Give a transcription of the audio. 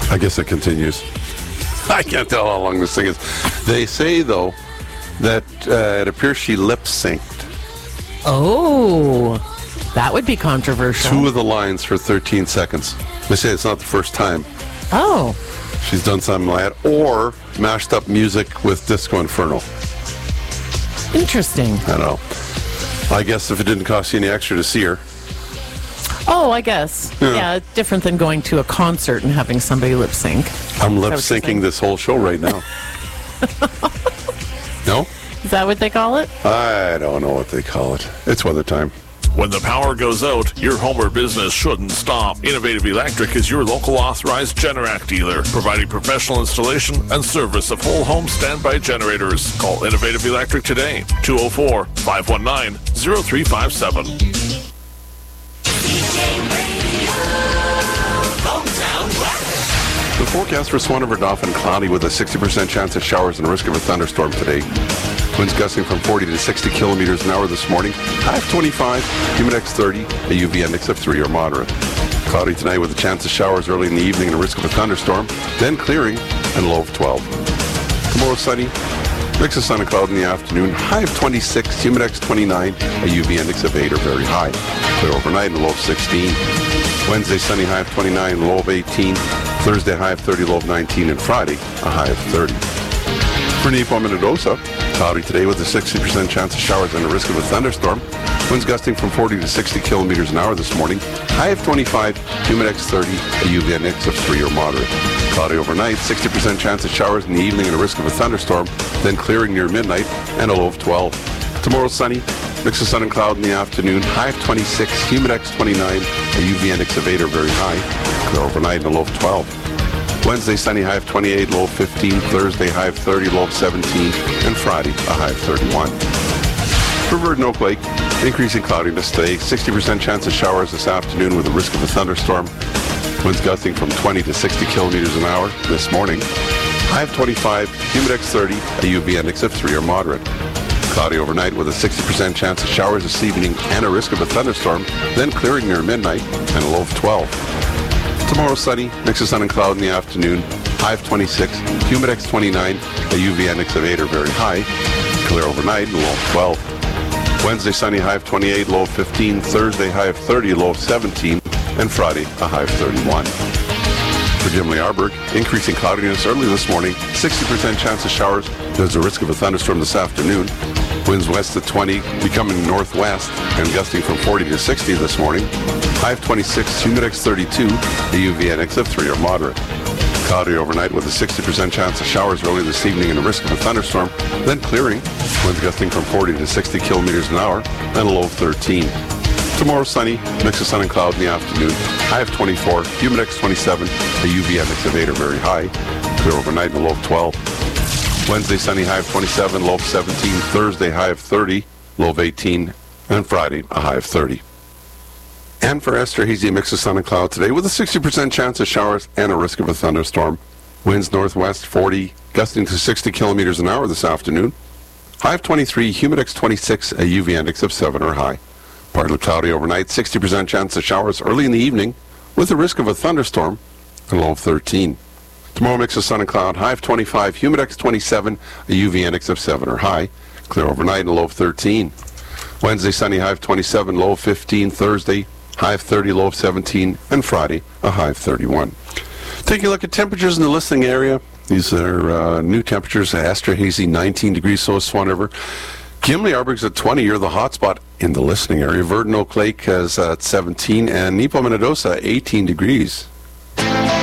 I guess it continues. I can't tell how long this thing is. They say, though, that it appears she lip-synced. Oh, that would be controversial. 2 of the lines for 13 seconds. They say it's not the first time. Oh. She's done something like that, or mashed up music with Disco Inferno. Interesting. I don't know. I guess if it didn't cost you any extra to see her. Oh, I guess. Yeah, different than going to a concert and having somebody lip sync. I'm lip syncing this whole show right now. No? Is that what they call it? I don't know what they call it. It's weather time. When the power goes out, your home or business shouldn't stop. Innovative Electric is your local authorized Generac dealer, providing professional installation and service of whole home standby generators. Call Innovative Electric today, 204-519-0357. The forecast for Swan River Dauphin, cloudy with a 60% chance of showers and risk of a thunderstorm today. Winds gusting from 40 to 60 kilometers an hour this morning. High of 25, humidex 30, a UV index of 3 or moderate. Cloudy tonight with a chance of showers early in the evening and a risk of a thunderstorm, then clearing and low of 12. Tomorrow sunny, mix of sun and cloud in the afternoon. High of 26, humidex 29, a UV index of 8 or very high. Clear overnight and low of 16. Wednesday sunny, high of 29, low of 18. Thursday high of 30, low of 19, and Friday a high of 30. For Nipo Minnedosa, cloudy today with a 60% chance of showers and a risk of a thunderstorm. Winds gusting from 40 to 60 kilometers an hour this morning. High of 25, humidex 30, a UV index of 3 or moderate. Cloudy overnight, 60% chance of showers in the evening and a risk of a thunderstorm, then clearing near midnight and a low of 12. Tomorrow sunny, mix of sun and cloud in the afternoon. High of 26, humidex 29, a UV index of 8 or very high. Clear overnight and a low of 12. Wednesday sunny, high of 28, low of 15. Thursday high of 30, low of 17. And Friday a high of 31. For Virgin Oak Lake, increasing cloudiness today. 60% chance of showers this afternoon with a risk of a thunderstorm. Winds gusting from 20 to 60 kilometers an hour this morning. High of 25, humidex 30, a UV index of 3 or moderate. Cloudy overnight with a 60% chance of showers this evening and a risk of a thunderstorm, then clearing near midnight and a low of 12. Tomorrow sunny, mix of sun and cloud in the afternoon. High of 26, humidex 29, a UV index of 8 or very high. Clear overnight and low of 12. Wednesday sunny, high of 28, low of 15. Thursday high of 30, low of 17. And Friday a high of 31. For Jim Lee Arberg, increasing cloudiness early this morning. 60% chance of showers. There's a risk of a thunderstorm this afternoon. Winds west at 20, becoming northwest and gusting from 40 to 60 this morning. High of 26, humidex 32, a UV index of 3 or moderate. Cloudy overnight with a 60% chance of showers early this evening and a risk of a thunderstorm, then clearing. Winds gusting from 40 to 60 kilometers an hour and a low of 13. Tomorrow sunny, mix of sun and cloud in the afternoon. High of 24, humidex 27, a UV index of 8 or very high. Clear overnight and a low of 12. Wednesday sunny, high of 27, low of 17. Thursday high of 30, low of 18. And Friday a high of 30. And for Esther, hazy mix of sun and cloud today with a 60% chance of showers and a risk of a thunderstorm. Winds northwest 40, gusting to 60 kilometers an hour this afternoon. High of 23, humidex 26, a UV index of 7 or high. Partly cloudy overnight, 60% chance of showers early in the evening with a risk of a thunderstorm and low of 13. Tomorrow mix of sun and cloud, high of 25, humidex 27, a UV index of 7 or high. Clear overnight and a low of 13. Wednesday sunny, high of 27, low of 15. Thursday high of 30, low of 17. And Friday a high of 31. Taking a look at temperatures in the listening area. These are new temperatures. Astra hazy 19 degrees, so is Swan River. Gimli Arberg's at 20. You're the hot spot in the listening area. Verdun Oak Lake is at 17, and Nipo Minnedosa 18 degrees.